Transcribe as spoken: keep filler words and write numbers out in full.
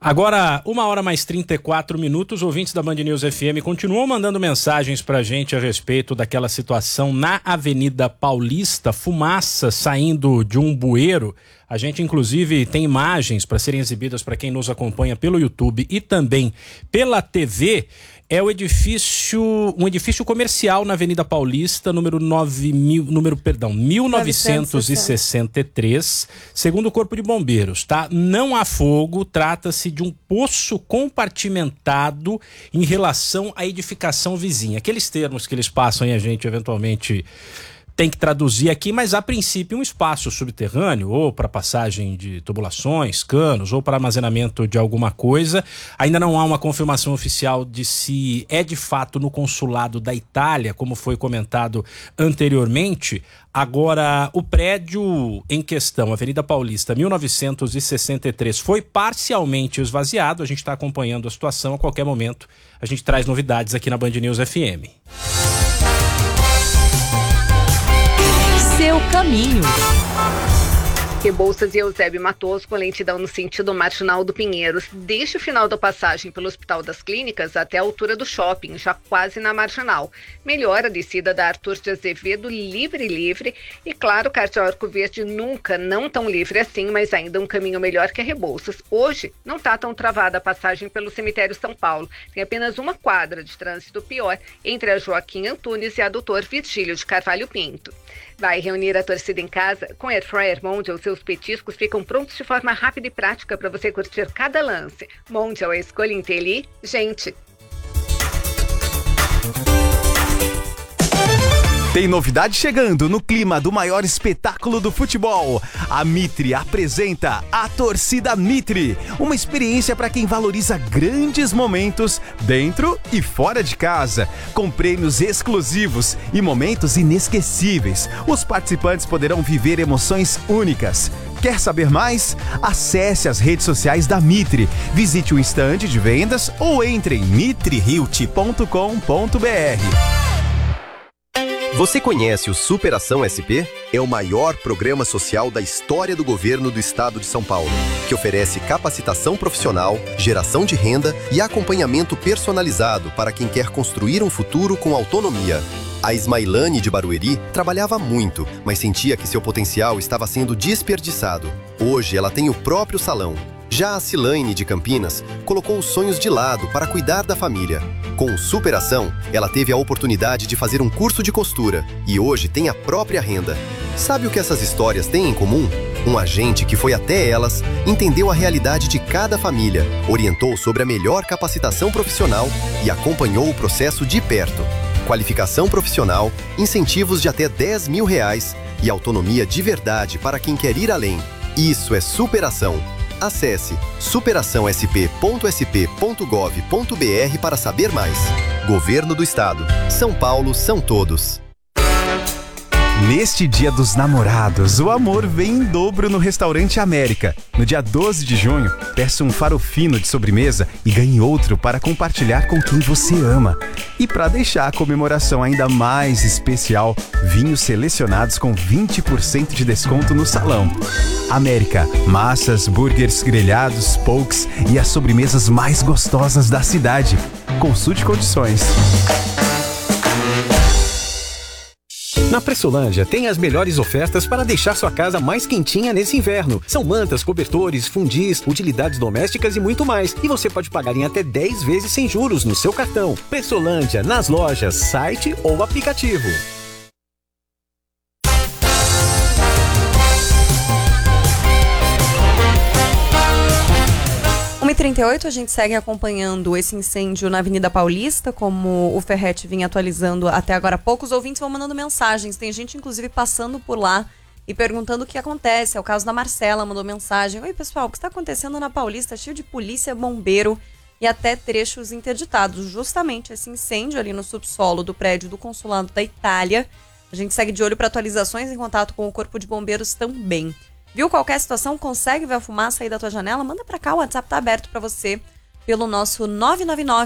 Agora, uma hora mais trinta e quatro minutos, ouvintes da Band News F M continuam mandando mensagens pra gente a respeito daquela situação na Avenida Paulista, fumaça saindo de um bueiro. A gente, inclusive, tem imagens para serem exibidas para quem nos acompanha pelo YouTube e também pela T V. É o edifício, um edifício comercial na Avenida Paulista, número nove mil, número, perdão, mil novecentos e sessenta e três, segundo o Corpo de Bombeiros, tá? Não há fogo, trata-se de um poço compartimentado em relação à edificação vizinha. Aqueles termos que eles passam e a gente eventualmente tem que traduzir aqui, mas a princípio um espaço subterrâneo, ou para passagem de tubulações, canos, ou para armazenamento de alguma coisa. Ainda não há uma confirmação oficial de se é de fato no consulado da Itália, como foi comentado anteriormente. Agora, o prédio em questão, Avenida Paulista, mil novecentos e sessenta e três, foi parcialmente esvaziado. A gente está acompanhando a situação. A qualquer momento a gente traz novidades aqui na Band News F M. Seu caminho. Rebouças e Eusébio Matoso com lentidão no sentido marginal do Pinheiros, desde o final da passagem pelo Hospital das Clínicas até a altura do shopping, já quase na marginal. Melhora a descida da Arthur de Azevedo, livre, livre. E claro, Cardeal Arco Verde nunca, não tão livre assim, mas ainda um caminho melhor que a Rebouças. Hoje, não está tão travada a passagem pelo cemitério São Paulo. Tem apenas uma quadra de trânsito pior entre a Joaquim Antunes e a doutor Virgílio de Carvalho Pinto. Vai reunir a torcida em casa? Com Air Fryer Mondial, seus petiscos ficam prontos de forma rápida e prática para você curtir cada lance. Mondial, a escolha inteligente. Tem novidade chegando no clima do maior espetáculo do futebol. A Mitre apresenta a Torcida Mitre, uma experiência para quem valoriza grandes momentos dentro e fora de casa, com prêmios exclusivos e momentos inesquecíveis. Os participantes poderão viver emoções únicas. Quer saber mais? Acesse as redes sociais da Mitre, visite o estande de vendas ou entre em mitre realty ponto com ponto b r. Você conhece o Superação S P? É o maior programa social da história do governo do estado de São Paulo, que oferece capacitação profissional, geração de renda e acompanhamento personalizado para quem quer construir um futuro com autonomia. A Ismailane de Barueri trabalhava muito, mas sentia que seu potencial estava sendo desperdiçado. Hoje ela tem o próprio salão. Já a Cilaine de Campinas colocou os sonhos de lado para cuidar da família. Com Superação, ela teve a oportunidade de fazer um curso de costura e hoje tem a própria renda. Sabe o que essas histórias têm em comum? Um agente que foi até elas, entendeu a realidade de cada família, orientou sobre a melhor capacitação profissional e acompanhou o processo de perto. Qualificação profissional, incentivos de até dez mil reais e autonomia de verdade para quem quer ir além. Isso é superação. Acesse superação s p ponto s p ponto gov ponto b r para saber mais. Governo do Estado. São Paulo são todos. Neste Dia dos Namorados, o amor vem em dobro no Restaurante América. No dia doze de junho, peça um farofino de sobremesa e ganhe outro para compartilhar com quem você ama. E para deixar a comemoração ainda mais especial, vinhos selecionados com vinte por cento de desconto no salão. América, massas, burgers, grelhados, pokes e as sobremesas mais gostosas da cidade. Consulte condições. Na Pressolândia tem as melhores ofertas para deixar sua casa mais quentinha nesse inverno. São mantas, cobertores, fundis, utilidades domésticas e muito mais. E você pode pagar em até dez vezes sem juros no seu cartão. Pressolândia, nas lojas, site ou aplicativo. uma e trinta e oito, a gente segue acompanhando esse incêndio na Avenida Paulista, como o Ferretti vinha atualizando até agora há pouco. Os ouvintes vão mandando mensagens, tem gente inclusive passando por lá e perguntando o que acontece. É o caso da Marcela, mandou mensagem: oi pessoal, o que está acontecendo na Paulista? Cheio de polícia, bombeiro e até trechos interditados. Justamente esse incêndio ali no subsolo do prédio do Consulado da Itália. A gente segue de olho para atualizações, em contato com o Corpo de Bombeiros também. Viu qualquer situação? Consegue ver a fumaça aí da tua janela? Manda pra cá, o WhatsApp tá aberto pra você pelo nosso nove nove nove